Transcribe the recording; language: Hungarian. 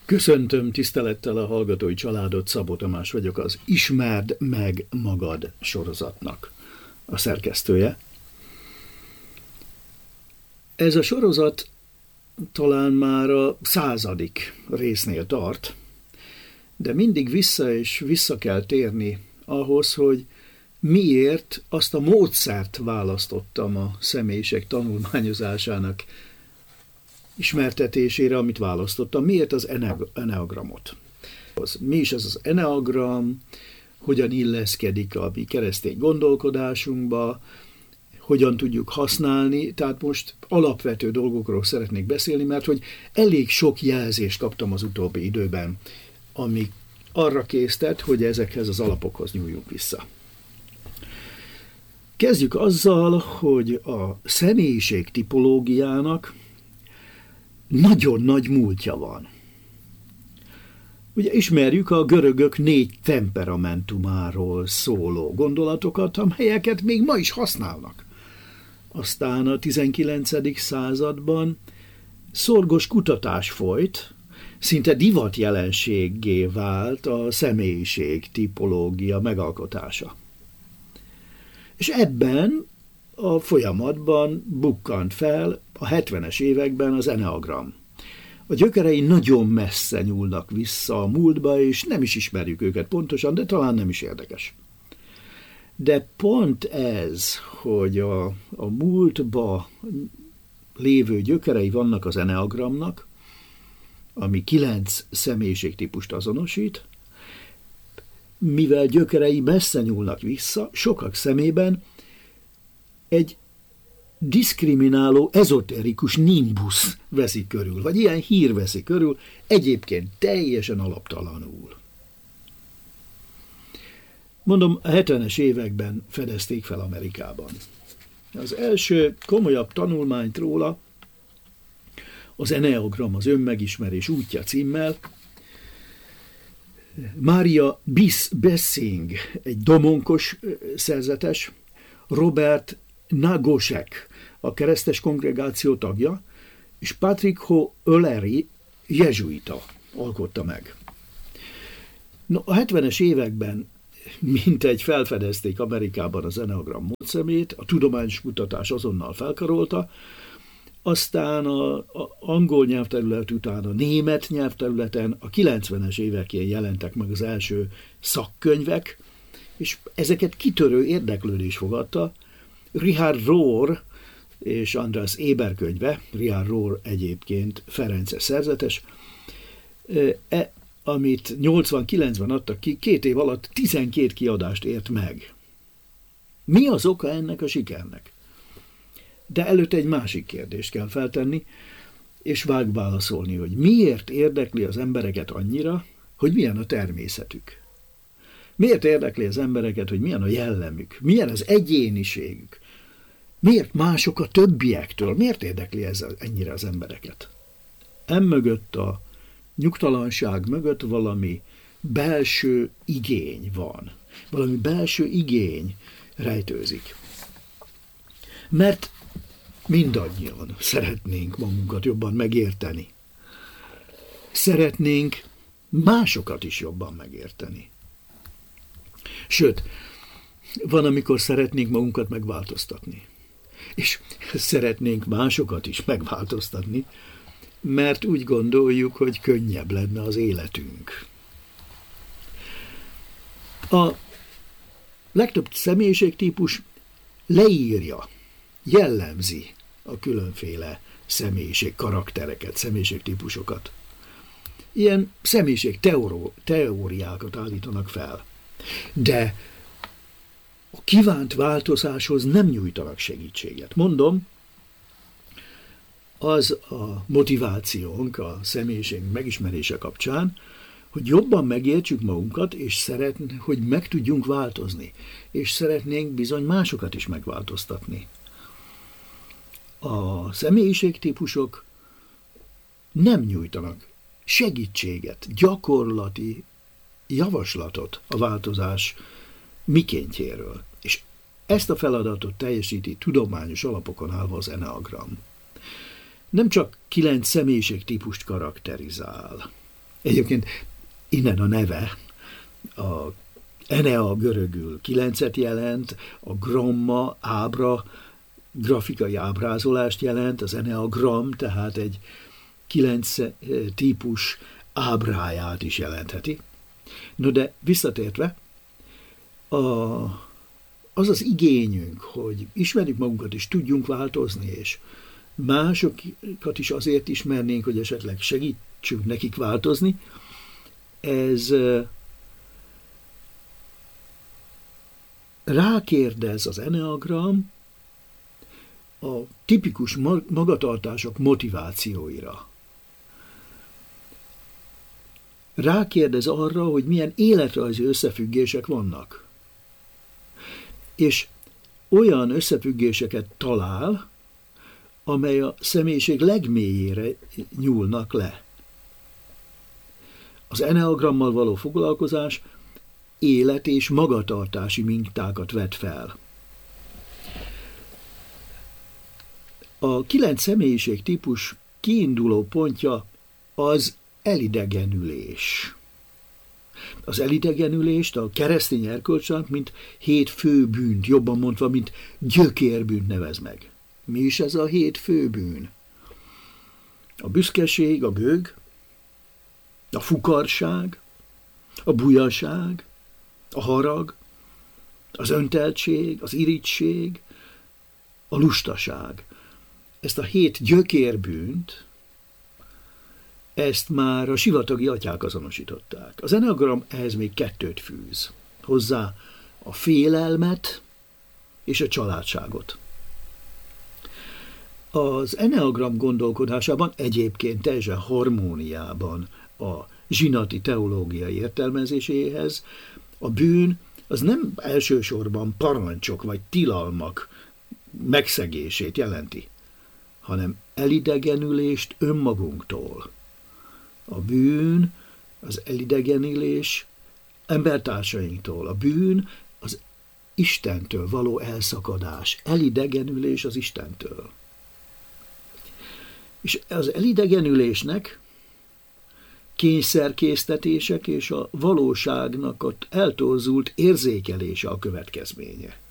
Köszöntöm tisztelettel a hallgatói családot, Szabó Tamás vagyok, az Ismerd meg magad sorozatnak a szerkesztője. Ez a sorozat talán már a 100. résznél tart, de mindig vissza kell térni ahhoz, hogy miért azt a módszert választottam a személyiség tanulmányozásának ismertetésére, amit választottam. Miért az eneagramot? Mi is ez az eneagram, hogyan illeszkedik a mi keresztény gondolkodásunkba, hogyan tudjuk használni, tehát most alapvető dolgokról szeretnék beszélni, mert hogy elég sok jelzést kaptam az utóbbi időben, ami arra késztet, hogy ezekhez az alapokhoz nyúljunk vissza. Kezdjük azzal, hogy a személyiség tipológiának nagyon nagy múltja van. Ugye ismerjük a görögök 4 temperamentumáról szóló gondolatokat, amelyeket még ma is használnak. Aztán a 19. században szorgos kutatás folyt, szinte divat jelenséggé vált a személyiség tipológia megalkotása. És ebben a folyamatban bukkant fel a 70-es években az eneagram. A gyökerei nagyon messze nyúlnak vissza a múltba, és nem is ismerjük őket pontosan, de talán nem is érdekes. De pont ez, hogy a múltba lévő gyökerei vannak az eneagramnak, ami 9 személyiségtípust azonosít, mivel gyökerei messze nyúlnak vissza, sokak szemében egy diszkrimináló, ezoterikus nimbusz veszi körül, vagy ilyen hír veszi körül, egyébként teljesen alaptalanul. Mondom, a 70-es években fedezték fel Amerikában. Az első komolyabb tanulmányt róla, az Eneagram, az önmegismerés útja címmel, Mária Bissing, egy domonkos szerzetes, Robert Nagosek, a keresztes kongregáció tagja, és Patrick O'Leary, jezsuita alkotta meg. No, a 70-es években mintegy felfedezték Amerikában az eneagram módszerét, a tudományos kutatás azonnal felkarolta, aztán az angol nyelvterület után a német nyelvterületen a 90-es évekén jelentek meg az első szakkönyvek, és ezeket kitörő érdeklődés fogadta. Richard Rohr és Andreas Eber könyve, Richard Rohr egyébként ferences szerzetes, amit 89-ben adtak ki, 2 év alatt 12 kiadást ért meg. Mi az oka ennek a sikernek? De előtte egy másik kérdést kell feltenni, és válaszolni, hogy miért érdekli az embereket annyira, hogy milyen a természetük. Miért érdekli az embereket, hogy milyen a jellemük, milyen az egyéniségük, miért mások a többiektől, miért érdekli ez ennyire az embereket. Emögött a nyugtalanság mögött valami belső igény van, valami belső igény rejtőzik. Mert mindannyian szeretnénk magunkat jobban megérteni. Szeretnénk másokat is jobban megérteni. Sőt, van, amikor szeretnénk magunkat megváltoztatni. És szeretnénk másokat is megváltoztatni, mert úgy gondoljuk, hogy könnyebb lenne az életünk. A legtöbb személyiségtípus leírja, jellemzi a különféle személyiség karaktereket, személyiségtípusokat. Ilyen személyiség teóriákat állítanak fel. De a kívánt változáshoz nem nyújtanak segítséget. Mondom, az a motivációnk a személyiség megismerése kapcsán, hogy jobban megértsük magunkat, és hogy meg tudjunk változni, és szeretnénk bizony másokat is megváltoztatni. A személyiségtípusok nem nyújtanak segítséget, gyakorlati javaslatot a változás mikéntjéről. És ezt a feladatot teljesíti tudományos alapokon állva az eneagram. Nem csak 9 személyiségtípust karakterizál, Egyébként innen a neve, a enea görögül 9-et jelent, a gramma, ábra, grafikai ábrázolást jelent, az eneagram, tehát egy 9 típus ábráját is jelentheti. No de visszatérve, az az igényünk, hogy ismerjük magunkat és tudjunk változni, és másokat is azért ismernénk, hogy esetleg segítsünk nekik változni, ez rákérdez az eneagram a tipikus magatartások motivációira. Rákérdez arra, hogy milyen életrajzi összefüggések vannak. És olyan összefüggéseket talál, amely a személyiség legmélyére nyúlnak le. Az eneagrammal való foglalkozás élet- és magatartási mintákat vet fel. A 9 személyiség típus kiinduló pontja az elidegenülés. Az elidegenülést a keresztény erkölcsönk mint 7 fő bűnt, jobban mondva, mint gyökérbűnt nevez meg. Mi is ez a 7 fő bűn? A büszkeség, a gőg, a fukarság, a bujaság, a harag, az önteltség, az irigység, a lustaság. Ezt a 7 gyökérbűnt, ezt már a sivatagi atyák azonosították. Az eneagram ehhez még 2-t fűz. Hozzá a félelmet és a családságot. Az eneagram gondolkodásában egyébként teljesen harmóniában a zsinati teológia értelmezéséhez a bűn az nem elsősorban parancsok vagy tilalmak megszegését jelenti, hanem elidegenülést önmagunktól. A bűn az elidegenülés embertársainktól, a bűn az Istentől való elszakadás, elidegenülés az Istentől. És az elidegenülésnek kényszerkésztetések és a valóságnak ott eltorzult érzékelése a következménye.